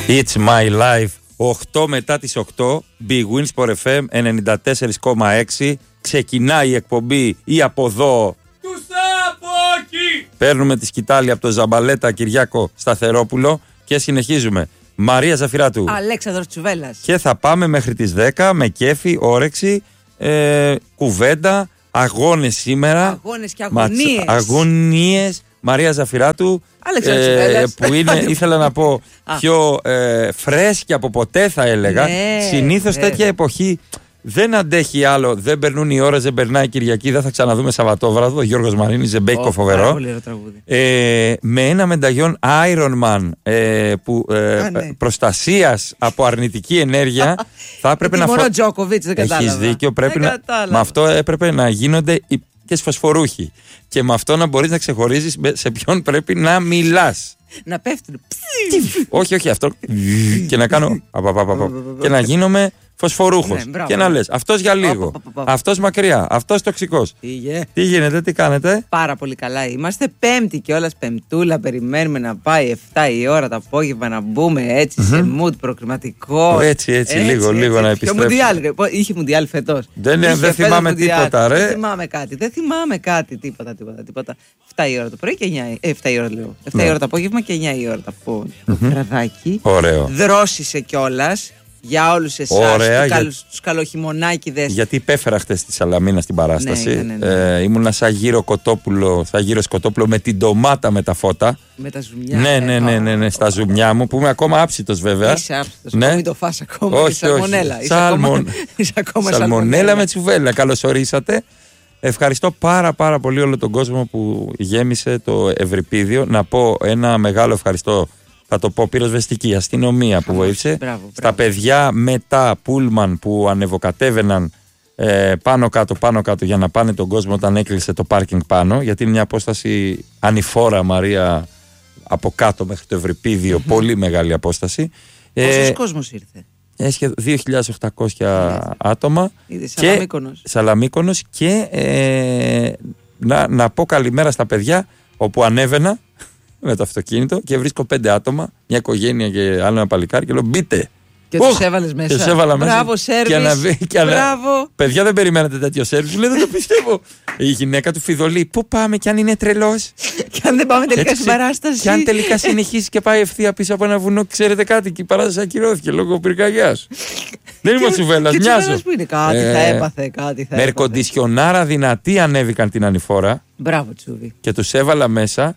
It's my life. 8 μετά τις 8, Big Win Sport FM 94,6. Ξεκινάει η εκπομπή ή από εδώ. Του Σαπόκι! Παίρνουμε τη σκητάλη από το Ζαμπαλέτα Κυριάκο Σταθερόπουλο και συνεχίζουμε. Μαρία Ζαφυράτου. Αλέξανδρος Τσουβέλλας. Και θα πάμε μέχρι τις 10 με κέφι, όρεξη, κουβέντα, αγώνες σήμερα. Αγώνες και αγωνίες. Αγωνίες. Μαρία Ζαφυράτου, που είναι, ήθελα να πω, πιο φρέσκια από ποτέ θα έλεγα. Συνήθως τέτοια εποχή δεν αντέχει άλλο, δεν περνούν οι ώρες, δεν περνάει η Κυριακή, δεν θα ξαναδούμε Σαββατόβραδο. Γιώργος Μαρίνης, Ζεμπέικο, φοβερό. Με ένα μενταγιόν Ironman προστασίας από αρνητική ενέργεια. Θα έπρεπε να μόνο Τζόκοβιτς, δεν κατάλαβα. Έχεις δίκιο, με αυτό έπρεπε να γίνονται και σφοσφορούχοι. Και με αυτό να μπορείς να ξεχωρίζεις σε ποιον πρέπει να μιλάς. Να πέφτουν. Όχι, αυτό. Και να κάνω. Και να γίνομαι φωσφορούχος. Και να λες αυτός για λίγο, αυτός μακριά, αυτός τοξικός. Τι γίνεται, τι κάνετε? Πάρα πολύ καλά είμαστε. Πέμπτη κιόλας, πεμπτούλα. Περιμένουμε να πάει 7 η ώρα το απόγευμα να μπούμε έτσι σε mood προκριματικό. Έτσι, λίγο να επιστρέψουμε. Είχε μουντιάλ φέτος. Δεν θυμάμαι τίποτα, ρε. Δεν θυμάμαι κάτι, τίποτα. 7 η ώρα το πρωί και 7 η ώρα λέω. 7 η ώρα το απόγευμα και 9 η ώρα το βραδάκι. Ωραίο. Δρόσισε κιόλας. Για όλους εσάς, τους καλοχειμωνάκηδες. Γιατί υπέφερα χτες στη Σαλαμίνα στην παράσταση. Ναι. Ήμουνα σαν γύρο σκοτόπουλο με την ντομάτα με τα φώτα. Με τα ζουμιά. Ναι, στα ζουμιά μου που είμαι ακόμα άψητος βέβαια. Είσαι άψητος, μην το φας ακόμα. Όχι, σαλμονέλα. Είσαι ακόμα σαλμονέλα με τσουβέλα. Καλώς ορίσατε. Ευχαριστώ πάρα πολύ όλο τον κόσμο που γέμισε το Ευρυπίδιο. Να πω ένα μεγάλο ευχαριστώ. Θα το πω, πυροσβεστική αστυνομία που βοήθησε. Μπράβο. Στα παιδιά με τα πούλμαν που ανεβοκατέβαιναν πάνω κάτω για να πάνε τον κόσμο όταν έκλεισε το πάρκινγκ πάνω. Γιατί είναι μια απόσταση ανηφόρα, Μαρία, από κάτω μέχρι το Ευρυπίδιο. Πολύ μεγάλη απόσταση. Πόσος κόσμος ήρθε? 2.800 άτομα. Σαλαμίκονος. Και να πω καλημέρα στα παιδιά όπου ανέβαινα με το αυτοκίνητο και βρίσκω 5 άτομα, μια οικογένεια και άλλο ένα παλικάρι και λέω μπείτε. Και τους έβαλες μέσα. Και τους έβαλα μέσα. Μπράβο, σέρβις. Μπράβο. Παιδιά, δεν περιμένατε τέτοιο σέρβις. Μου λέει, δεν το πιστεύω. Η γυναίκα του φιδωλεί. Πού πάμε κι αν είναι τρελός. Κι αν δεν πάμε τελικά στην παράσταση. Κι αν τελικά συνεχίσει και πάει ευθεία πίσω από ένα βουνό, ξέρετε κάτι, και η παράσταση ακυρώθηκε λόγω πυρκαγιάς. Δεν είμαι ο Τσουβέλλας, μοιάζω. Κάτι θα έπαθε, κάτι θα έπαθε. Με κοντισιονάρα δυνατή ανέβηκαν την ανηφόρα. Μπράβο, Τσούβι. Και τους έβαλα μέσα.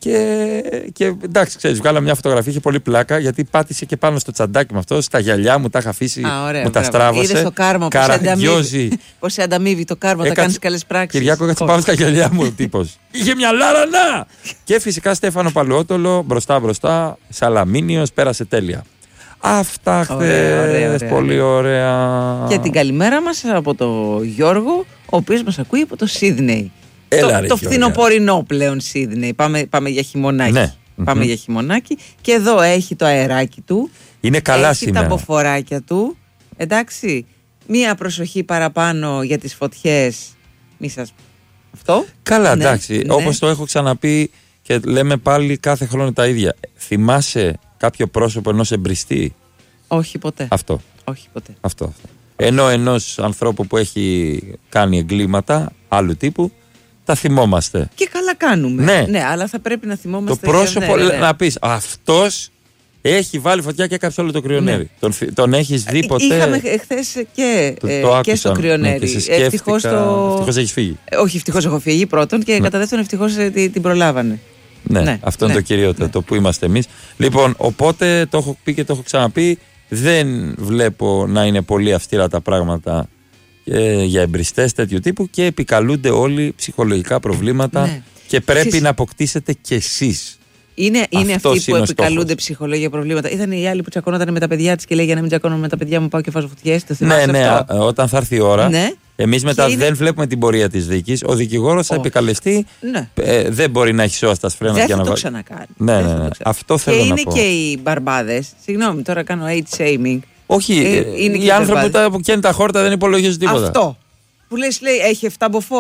Και εντάξει, ξέρεις, βγάλα μια φωτογραφία, είχε πολύ πλάκα γιατί πάτησε και πάνω στο τσαντάκι με αυτό, στα γυαλιά μου τα είχα αφήσει, μου τα στράβωσε. Είδες το κάρμα πώς σε ανταμείβει το κάρμα όταν κάνεις καλές πράξεις. Κυριάκο, κάτσε πάνω στα γυαλιά μου ο τύπος. Είχε μια λάρανα! Και φυσικά Στέφανο Παλαιότολο, μπροστά, Σαλαμίνιος, πέρασε τέλεια. Αυτά χθες, πολύ ωραία. Και την καλημέρα μας από τον Γιώργο, ο οποίος μας ακούει από το Σίδνεϊ. Το φθινοπορεινό πλέον Σίδνεϊ. Πάμε για χειμωνάκι. Ναι. Πάμε για χειμωνάκι. Και εδώ έχει το αεράκι του. Είναι καλά έχει σήμερα. Τα μποφοράκια του. Εντάξει. Μία προσοχή παραπάνω για τις φωτιές. Μη σας... Αυτό. Καλά, εντάξει. Όπως το έχω ξαναπεί και λέμε πάλι κάθε χρόνο τα ίδια. Θυμάσαι κάποιο πρόσωπο ενός εμπριστή? Όχι ποτέ. Αυτό. Όχι ποτέ. Αυτό. Ενώ ενός ανθρώπου που έχει κάνει εγκλήματα άλλου τύπου, τα θυμόμαστε. Και καλά κάνουμε. Ναι, αλλά θα πρέπει να θυμόμαστε. Το πρόσωπο, να πεις, αυτός έχει βάλει φωτιά και έκαψε όλο το κρυονέρι. Ναι. Τον έχεις δει ποτέ? Είχαμε χθες και στο κρυονέρι. Ευτυχώς έχεις φύγει. Όχι, ευτυχώς έχω φύγει πρώτον και κατά δεύτερον ευτυχώς την προλάβανε. Ναι, αυτό είναι το κυριότερο, το που είμαστε εμείς. Λοιπόν, οπότε το έχω πει και το έχω ξαναπεί. Δεν βλέπω να είναι πολύ αυστηρά τα πράγματα για εμπριστές τέτοιου τύπου και επικαλούνται όλοι ψυχολογικά προβλήματα και πρέπει να αποκτήσετε κι εσείς. Είναι αυτοί που επικαλούνται ψυχολογικά προβλήματα. Ήταν η άλλη που τσακώνονταν με τα παιδιά της και λέει για να μην τσακώνομαι με τα παιδιά μου πάω και βάζω φωτιές. Όταν θα έρθει η ώρα. Εμείς μετά δεν βλέπουμε την πορεία της δίκης. Ο δικηγόρος θα επικαλεστεί. Δεν μπορεί να έχει σώα στα φρένα για να το ξανακάνει. Ναι. Αυτό θέλω να πω. Και είναι και οι μπαρμπάδες. Συγγνώμη, τώρα κάνω age shaming. Όχι, οι άνθρωποι που καίνουν τα χόρτα δεν υπολογίζουν τίποτα. Αυτό. Που λέει έχει 7 μποφόρ.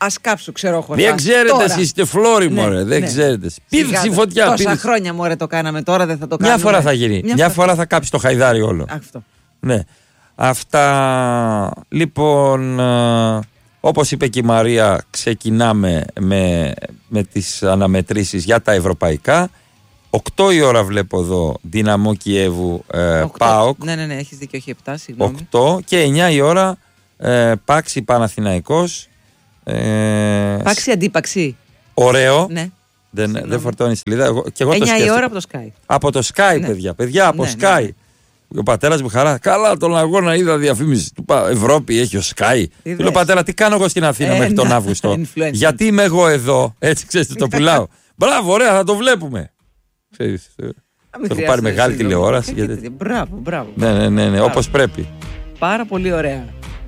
Ας κάψου, ξέρω εγώ. Δεν ξέρετε, εσείς είστε φλόροι, μωρέ. Δεν ξέρετε. Πήρξε η φωτιά. Τόσα χρόνια, μωρέ, το κάναμε. Τώρα δεν θα το κάνουμε. Μια φορά θα γίνει. Μια φορά θα κάψει το χαϊδάρι όλο. Αυτό. Ναι. Αυτά. Λοιπόν, όπως είπε και η Μαρία, ξεκινάμε με τις αναμετρήσεις για τα ευρωπαϊκά. 8 η ώρα βλέπω εδώ Δυναμό Κιέβου ΠΑΟΚ. Ναι, έχεις δίκιο, όχι 7, συγγνώμη. 8 και 9 η ώρα Πάξη Παναθηναϊκός. Πάξη αντίπαξη. Ωραίο. Ναι. Δεν φορτώνει σελίδα. 9 η ώρα από το Sky. Από το Sky, ναι. παιδιά, από Sky. Ο πατέρας μου χαρά. Καλά, τον αγώνα είδα διαφήμιση του Ευρώπη, έχει ο Sky. Του λέω, πατέρα, τι κάνω εγώ στην Αθήνα μέχρι τον Αύγουστο. Γιατί είμαι εγώ εδώ, έτσι ξέρεις, το πουλάω. Μπράβο, ωραία, θα το βλέπουμε. Ξέρεις, έχω πάρει μεγάλη τηλεόραση. Μπράβο. Ναι, όπως πρέπει. Πάρα πολύ ωραία.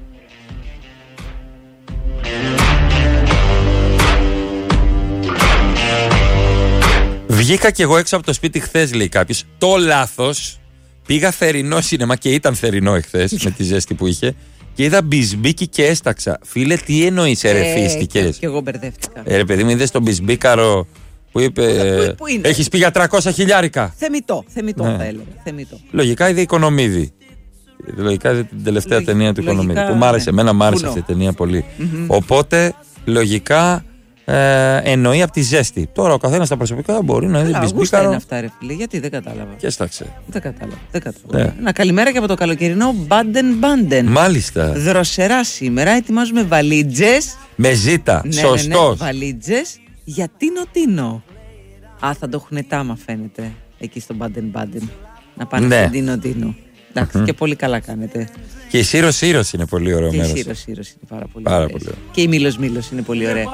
Βγήκα κι εγώ έξω από το σπίτι χθες, λέει κάποιος. Το λάθος. Πήγα θερινό σινεμά και ήταν θερινό εχθές με τη ζέστη που είχε. Και είδα μπισμπίκι και έσταξα. Φίλε, τι εννοείς, ερεθίστηκες? Και εγώ μπερδεύτηκα. Ρε παιδί μου, είδες τον μπισμπίκαρο που είπε. Πού είναι? Έχεις πει για 300 χιλιάρικα. Θεμιτό θα έλεγα. Θεμιτό. Λογικά είδε Οικονομίδη. Λογικά είδε την τελευταία ταινία του Οικονομίδη. Που μ' άρεσε, εμένα μ' άρεσε αυτή η ταινία πολύ. Οπότε, λογικά. Εννοεί από τη ζέστη. Τώρα ο καθένας στα προσωπικά μπορεί να είναι μπισμπίκαρο. Είναι αυτά, ρε φίλε, γιατί δεν κατάλαβα. Και έσταξε. Δεν κατάλαβα. Ένα καλημέρα και από το καλοκαιρινό Μπάντεν. Μάλιστα. Δροσερά σήμερα. Ετοιμάζουμε βαλίτζες. Με ζήτα. Σωστός. Ναι, βαλίτζες για Τίνο. Θα το έχουν τάμα, φαίνεται, εκεί στο Μπάντεν. Να πάνε στον Τίνο. Εντάξει, και πολύ καλά κάνετε. Και η Σύρος είναι πολύ ωραίο μέρος. Και η Σύρος είναι πάρα πολύ ωραία. Και η Μήλος είναι πολύ ωραία.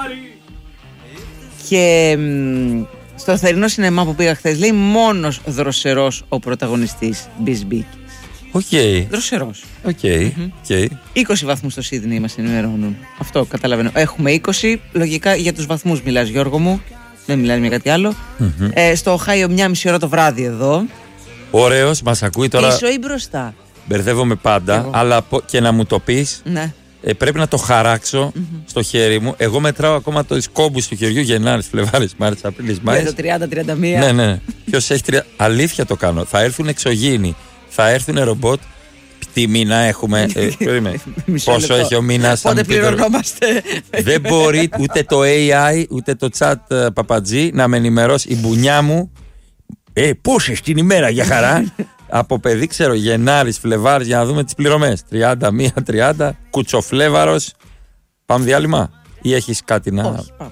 Και στο θερινό σινεμά που πήγα χθες, λέει, μόνος δροσερός ο πρωταγωνιστής Μπισμπίκης. Οκ. Δροσερός. Οκ. 20 βαθμούς στο Σίδνεϊ μας ενημερώνουν. Αυτό καταλαβαίνω. Έχουμε 20. Λογικά για τους βαθμούς μιλάς, Γιώργο μου. Δεν μιλάς για κάτι άλλο. Στο Οχάιο 1,5 ώρα το βράδυ εδώ. Ωραίος, μας ακούει τώρα. Πίσω ή μπροστά? Μπερδεύομαι πάντα, αλλά και να μου το πεις. Ναι. Πρέπει να το χαράξω στο χέρι μου. Εγώ μετράω ακόμα το κόμπους του χεριού Γενάρης, Φλεβάρης, Μάρτης, Απρίλης, Μάης. Για το 30-31. Ναι. Ποιος έχει 30. Αλήθεια το κάνω. Θα έρθουν εξωγήινοι, θα έρθουν ρομπότ. Τι μήνα έχουμε. Πόσο έχει ο μήνας? Πότε πληρωνόμαστε? Δεν μπορεί ούτε το AI ούτε το chat παπατζή να με ενημερώσει. Η μπουνιά μου. Πόσες την ημέρα, για χαρά. Από παιδί, ξέρω, Γενάρης, Φλεβάρης, για να δούμε τις πληρωμές. 31-30, κουτσοφλέβαρος. Πάμε διάλειμμα ή έχεις κάτι να... Όχι, πάμε.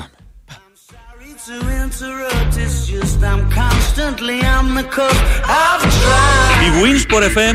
Η Winsport FM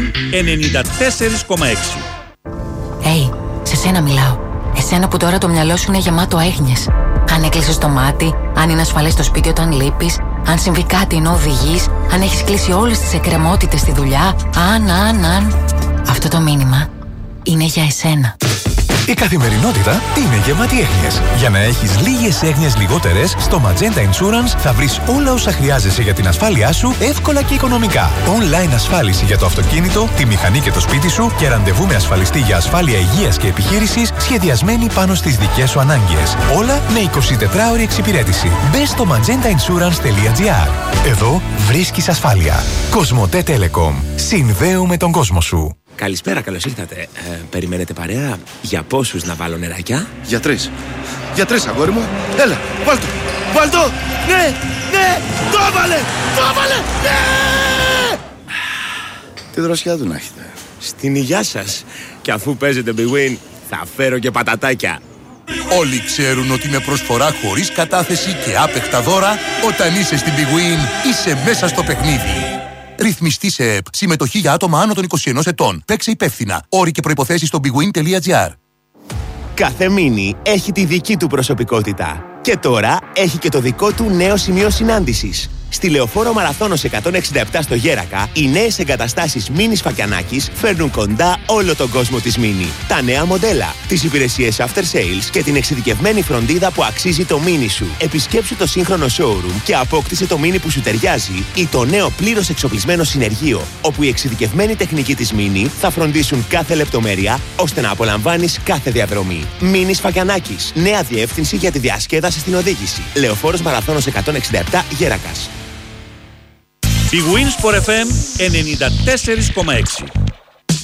94,6. Σε σένα μιλάω. Εσένα που τώρα το μυαλό σου είναι γεμάτο έγνοιες. Αν έκλεισες το μάτι, αν είναι ασφαλές το σπίτι όταν λείπεις, αν συμβεί κάτι ενώ οδηγείς, αν έχεις κλείσει όλες τις εκκρεμότητες στη δουλειά, αν. Αυτό το μήνυμα είναι για εσένα. Η καθημερινότητα είναι γεμάτη έγνοιες. Για να έχεις λίγες έγνοιες λιγότερες, στο Magenta Insurance θα βρεις όλα όσα χρειάζεσαι για την ασφάλειά σου εύκολα και οικονομικά. Online ασφάλιση για το αυτοκίνητο, τη μηχανή και το σπίτι σου και ραντεβού με ασφαλιστή για ασφάλεια υγείας και επιχείρησης σχεδιασμένη πάνω στις δικές σου ανάγκες. Όλα με 24ωρη εξυπηρέτηση. Μπες στο magentainsurance.gr. Εδώ βρίσκεις ασφάλεια. Κοσμοτέ Telecom. Συνδέουμε τον κόσμο σου. Καλησπέρα, καλώς ήρθατε. Περιμένετε παρέα? Για πόσους να βάλω νεράκια? Για 3. Για 3, αγόρι μου. Έλα, βάλ' το. Ναι, το έβαλε, ναι! Τι δροσιά του να έχετε. Στην υγειά σας. Και αφού παίζετε Big Win, θα φέρω και πατατάκια. Όλοι ξέρουν ότι με προσφορά χωρίς κατάθεση και άπεχτα δώρα, όταν είσαι στην Big Win, είσαι μέσα στο παιχνίδι. Ρυθμιστή σε ΕΠ. Συμμετοχή για άτομα άνω των 21 ετών. Παίξε υπεύθυνα. Όροι και προϋποθέσεις στο bigwin.gr. Κάθε μίνι έχει τη δική του προσωπικότητα. Και τώρα έχει και το δικό του νέο σημείο συνάντησης. Στη Λεωφόρο Μαραθώνος 167 στο Γέρακα, οι νέες εγκαταστάσεις Μίνι Φακιανάκης φέρνουν κοντά όλο τον κόσμο της Μίνι. Τα νέα μοντέλα, τις υπηρεσίες after sales και την εξειδικευμένη φροντίδα που αξίζει το Μίνι σου. Επισκέψου το σύγχρονο showroom και απόκτησε το Μίνι που σου ταιριάζει ή το νέο πλήρως εξοπλισμένο συνεργείο, όπου οι εξειδικευμένοι τεχνικοί της Μίνι θα φροντίσουν κάθε λεπτομέρεια ώστε να απολαμβάνεις κάθε διαδρομή. Μίνι Φακιανάκης. Νέα διεύθυνση για τη διασκέδαση στην οδήγηση. Λεωφόρος Μαραθώνος 167 Γέρακας. Η Wins for FM 94,6.